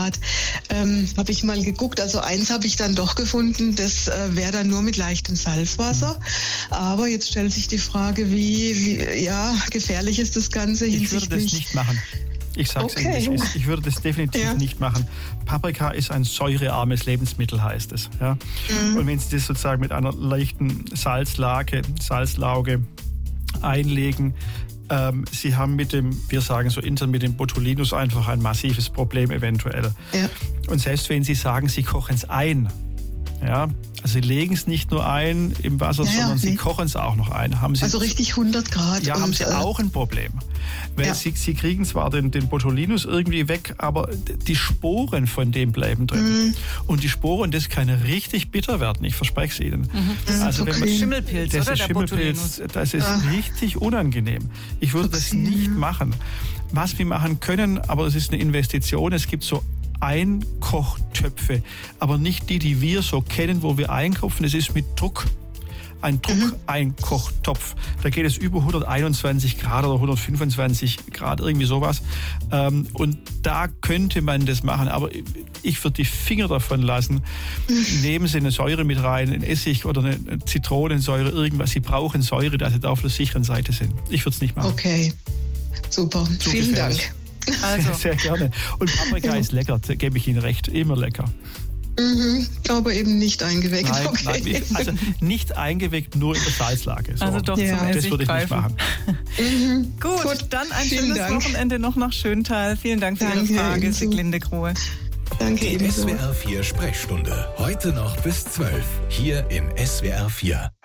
Grad. Habe ich mal geguckt, also eins habe ich dann doch gefunden, das wäre dann nur mit leichtem Salzwasser. Aber jetzt stellt sich die Frage, wie gefährlich ist das Ganze hinsichtlich... Ich würde das nicht machen. Ich sag's Ihnen, ich würde das definitiv nicht machen. Paprika ist ein säurearmes Lebensmittel, heißt es. Ja? Und wenn Sie das sozusagen mit einer leichten Salzlauge einlegen, Sie haben wir sagen so intern mit dem Botulinus einfach ein massives Problem eventuell. Ja. Und selbst wenn Sie sagen, Sie kochen es ein, ja, also Sie legen es nicht nur ein im Wasser, sondern Sie kochen es auch noch ein. Haben Sie also richtig 100 Grad. Ja, haben Sie auch ein Problem. Weil Sie kriegen zwar den Botulinus irgendwie weg, aber die Sporen von dem bleiben drin. Und die Sporen, das kann richtig bitter werden, ich verspreche es Ihnen. Also wenn man Schimmelpilz, das oder? Ist Schimmelpilz, das ist richtig unangenehm. Ich würde das nicht machen. Was wir machen können, aber es ist eine Investition, es gibt so Einkochtöpfe, aber nicht die wir so kennen, wo wir einkochen. Es ist mit Druck. Ein Druckeinkochtopf. Da geht es über 121 Grad oder 125 Grad, irgendwie sowas. Und da könnte man das machen, aber ich würde die Finger davon lassen. Nehmen Sie eine Säure mit rein, einen Essig oder eine Zitronensäure, irgendwas. Sie brauchen Säure, dass Sie da auf der sicheren Seite sind. Ich würde es nicht machen. Okay, super. Vielen Dank. Also. Sehr gerne. Und Paprika ist lecker, da gebe ich Ihnen recht, immer lecker. Aber eben nicht eingeweckt. Nein, also nicht eingeweckt, nur in der Salzlage. So. Also doch das würde ich nicht machen. Gut, dann ein schönes Wochenende noch nach Schöntal. Vielen Dank für Ihre Frage, Siglinde Grohe. Danke. Die SWR 4 Sprechstunde. Heute noch bis 12. Hier im SWR 4.